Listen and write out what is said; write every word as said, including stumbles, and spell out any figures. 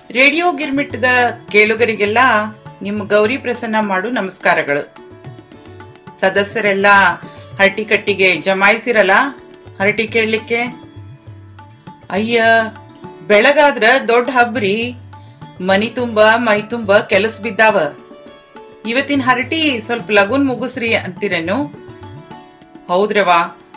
Radio ಗಿರ್ಮಿಟ್ಟದ ಕೇಳುಗರಿಗೆಲ್ಲ ನಿಮ್ಮ ಗೌರಿ ಪ್ರಸನ್ನ ಮಾಡು ನಮಸ್ಕಾರಗಳು. ಸದಸ್ಯರೆಲ್ಲ ಹರಟಿ ಕಟ್ಟಿಗೆ ಜಮಾಯಿಸಿರಲ್ಲ ಹರಟಿ ಕೇಳಲಿಕ್ಕೆ. ಅಯ್ಯ, ಬೆಳಗಾದ್ರ ದೊಡ್ಡ ಹಬ್ರಿ, ಮನಿ ತುಂಬ ಮೈ ತುಂಬ ಕೆಲಸ ಬಿದ್ದಾವ. ಇವತ್ತಿನ ಹರಟಿ ಸ್ವಲ್ಪ ಲಗುನ್ ಮುಗಿಸ್ರಿ ಅಂತೀರೇನು? ಹೌದ್ರವಾ,